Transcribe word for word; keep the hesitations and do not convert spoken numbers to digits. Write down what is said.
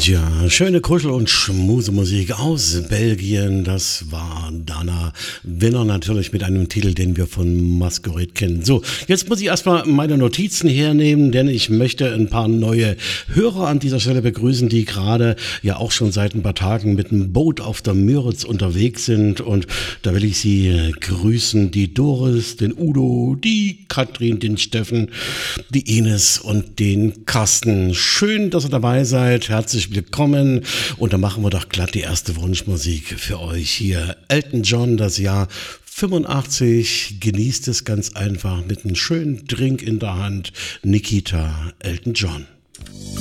Ja, schöne Kuschel- und Schmusemusik aus Belgien. Das war Dana Winner natürlich mit einem Titel, den wir von Masquerade kennen. So, jetzt muss ich erstmal meine Notizen hernehmen, denn ich möchte ein paar neue Hörer an dieser Stelle begrüßen, die gerade ja auch schon seit ein paar Tagen mit dem Boot auf der Müritz unterwegs sind. Und da will ich Sie grüßen, die Doris, den Udo, die Katrin, den Steffen, die Ines und den Carsten. Schön, dass ihr dabei seid. Herzlich willkommen. Und dann machen wir doch glatt die erste Wunschmusik für euch hier. Elton John, das Jahr fünfundachtzig. Genießt es ganz einfach mit einem schönen Drink in der Hand. Nikita, Elton John.